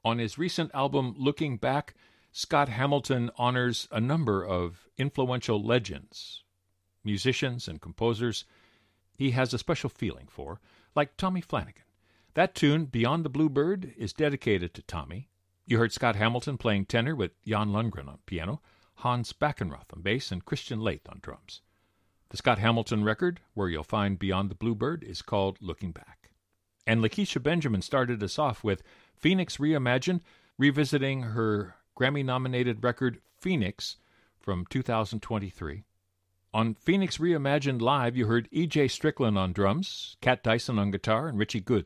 On his recent album, Looking Back, Scott Hamilton honors a number of influential legends, musicians and composers he has a special feeling for, like Tommy Flanagan. That tune, Beyond the Bluebird, is dedicated to Tommy. You heard Scott Hamilton playing tenor with Jan Lundgren on piano, Hans Backenroth on bass, and Christian Leith on drums. The Scott Hamilton record, where you'll find Beyond the Bluebird, is called Looking Back. And Lakeisha Benjamin started us off with Phoenix Reimagined, revisiting her Grammy-nominated record Phoenix from 2023. On Phoenix Reimagined Live, you heard E.J. Strickland on drums, Cat Dyson on guitar, and Richie Good